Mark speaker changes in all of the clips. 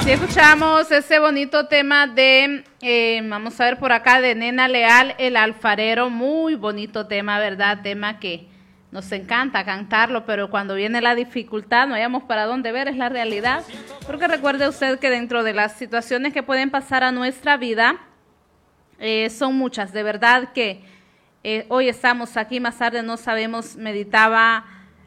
Speaker 1: Así escuchamos ese bonito tema de, vamos a ver por acá, de Nena Leal, El Alfarero. Muy bonito tema, ¿verdad? Tema que nos encanta cantarlo, pero cuando viene la dificultad no hayamos para dónde ver, es la realidad. Porque recuerde usted que dentro de las situaciones que pueden pasar a nuestra vida, son muchas. De verdad que hoy estamos aquí, más tarde no sabemos, meditaba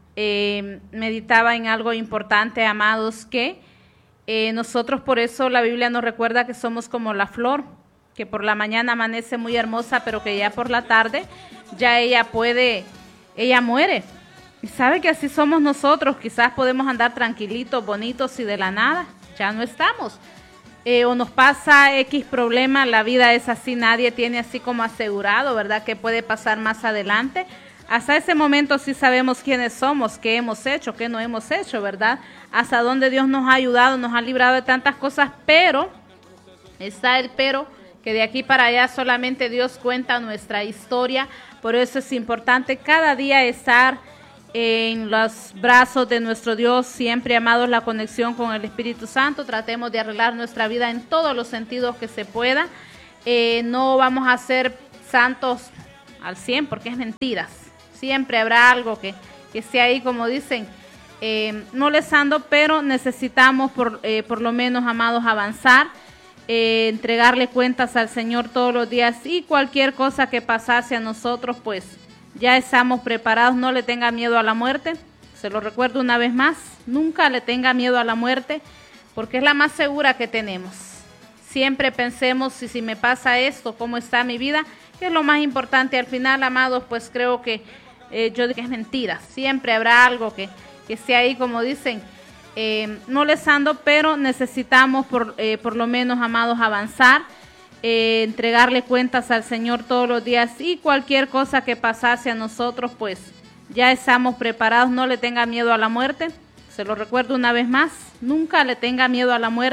Speaker 1: en algo importante, amados, que nosotros, por eso la Biblia nos recuerda que somos como la flor, que por la mañana amanece muy hermosa, pero que ya por la tarde ya ella muere. Y sabe que así somos nosotros, quizás podemos andar tranquilitos, bonitos y de la nada ya no estamos. O nos pasa X problema, la vida es así, nadie tiene así como asegurado, ¿verdad? Que puede pasar más adelante. Hasta ese momento sí sabemos quiénes somos, qué hemos hecho, qué no hemos hecho, ¿verdad? Hasta dónde Dios nos ha ayudado, nos ha librado de tantas cosas, pero, está el pero, que de aquí para allá solamente Dios cuenta nuestra historia. Por eso es importante cada día estar en los brazos de nuestro Dios, siempre, amados, la conexión con el Espíritu Santo. Tratemos de arreglar nuestra vida en todos los sentidos que se pueda. No vamos a ser santos al 100 porque es mentiras. Siempre habrá algo que esté ahí, como dicen, molestando, pero necesitamos por lo menos, amados, avanzar, entregarle cuentas al Señor todos los días, y cualquier cosa que pasase a nosotros, pues ya estamos preparados. No le tenga miedo a la muerte. Se lo recuerdo una vez más, nunca le tenga miedo a la muerte, porque es la más segura que tenemos. Siempre pensemos, si me pasa esto, ¿cómo está mi vida? Que es lo más importante. Al final, amados, pues creo que yo digo que es mentira. Siempre habrá algo que esté ahí, como dicen, molestando, pero necesitamos por lo menos, amados, avanzar, entregarle cuentas al Señor todos los días, y cualquier cosa que pasase a nosotros, pues ya estamos preparados. No le tenga miedo a la muerte. Se lo recuerdo una vez más, nunca le tenga miedo a la muerte.